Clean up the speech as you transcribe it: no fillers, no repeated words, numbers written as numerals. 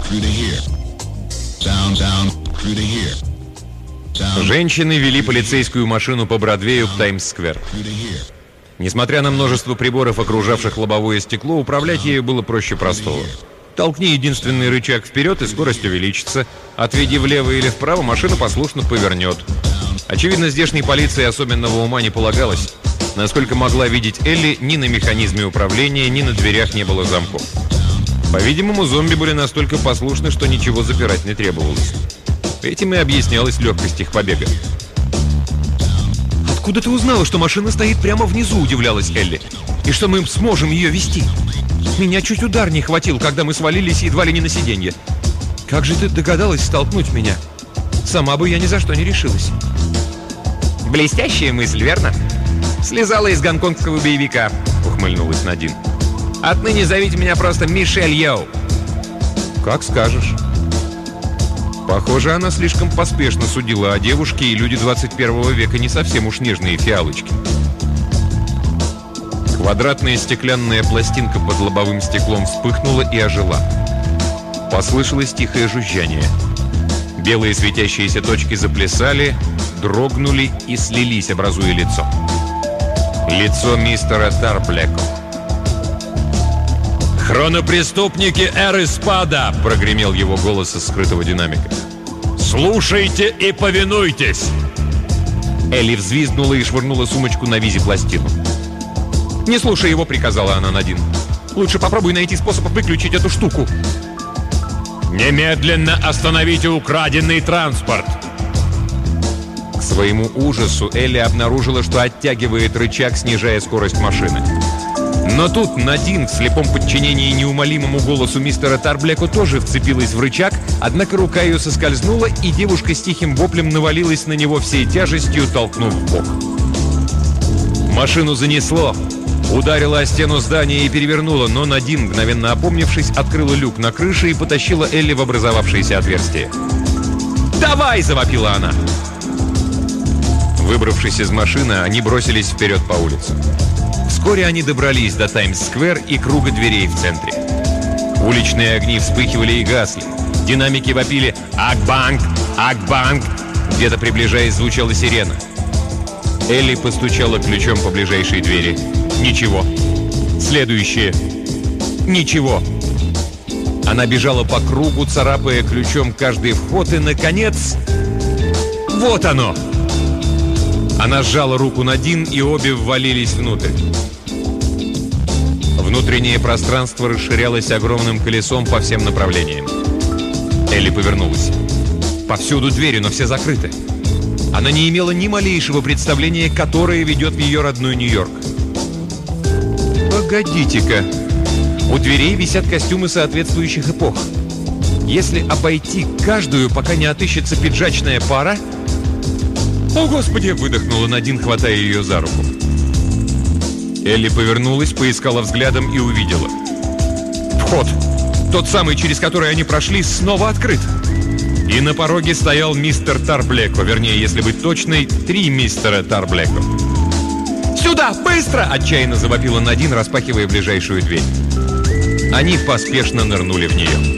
Женщины вели полицейскую машину по Бродвею к Таймс-сквер. Несмотря на множество приборов, окружавших лобовое стекло, управлять ею было проще простого. Толкни единственный рычаг вперед, и скорость увеличится. Отведи влево или вправо, машина послушно повернет. Очевидно, здешней полиции особенного ума не полагалось. Насколько могла видеть Элли, ни на механизме управления, ни на дверях не было замков. По-видимому, зомби были настолько послушны, что ничего запирать не требовалось. Этим и объяснялась легкость их побега. «Откуда ты узнала, что машина стоит прямо внизу?» – удивлялась Элли. «И что мы сможем ее вести? Меня чуть удар не хватил, когда мы свалились едва ли не на сиденье. Как же ты догадалась столкнуть меня? Сама бы я ни за что не решилась». «Блестящая мысль, верно? Слезала из гонконгского боевика», — ухмыльнулась Надин. «Отныне зовите меня просто Мишель Йоу». «Как скажешь». Похоже, она слишком поспешно судила о девушке, и люди 21 века не совсем уж нежные фиалочки. Квадратная стеклянная пластинка под лобовым стеклом вспыхнула и ожила. Послышалось тихое жужжание. Белые светящиеся точки заплясали, дрогнули и слились, образуя лицо. Лицо мистера Тарблеко. «Хронопреступники эры Спада!» — прогремел его голос из скрытого динамика. «Слушайте и повинуйтесь!» Элли взвизгнула и швырнула сумочку на визи-пластину. «Не слушай его», — приказала она Надин. «Лучше попробуй найти способ выключить эту штуку». «Немедленно остановите украденный транспорт!» К своему ужасу Элли обнаружила, что оттягивает рычаг, снижая скорость машины. Но тут Надин в слепом подчинении неумолимому голосу мистера Тарблеко тоже вцепилась в рычаг, однако рука ее соскользнула, и девушка с тихим воплем навалилась на него всей тяжестью, толкнув в бок. Машину занесло, ударила о стену здания и перевернула, но Надин, мгновенно опомнившись, открыла люк на крыше и потащила Элли в образовавшееся отверстие. «Давай!» – завопила она. Выбравшись из машины, они бросились вперед по улице. Вскоре они добрались до Таймс-сквер и круга дверей в центре. Уличные огни вспыхивали и гасли. Динамики вопили «Акбанк! Акбанк!». Где-то приближаясь, звучала сирена. Элли постучала ключом по ближайшей двери. Ничего. Следующее. Ничего. Она бежала по кругу, царапая ключом каждый вход, и, наконец... Вот оно! Она сжала руку Надин, и обе ввалились внутрь. Внутреннее пространство расширялось огромным колесом по всем направлениям. Элли повернулась. Повсюду двери, но все закрыты. Она не имела ни малейшего представления, которое ведет в ее родной Нью-Йорк. Погодите-ка. У дверей висят костюмы соответствующих эпох. Если обойти каждую, пока не отыщется пиджачная пара... «О, Господи!» — выдохнула Надин, хватая ее за руку. Элли повернулась, поискала взглядом и увидела. Вход, тот самый, через который они прошли, снова открыт. И на пороге стоял мистер Тарблеко, вернее, если быть точной, 3 мистера Тарблеко. «Сюда, быстро!» — отчаянно завопила Надин, распахивая ближайшую дверь. Они поспешно нырнули в нее.